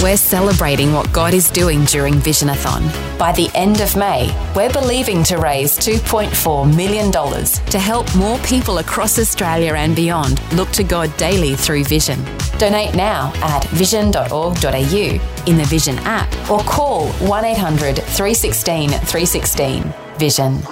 We're celebrating what God is doing during Visionathon. By the end of May, we're believing to raise $2.4 million to help more people across Australia and beyond look to God daily through Vision. Donate now at vision.org.au, in the Vision app, or call 1800 316 316. Vision.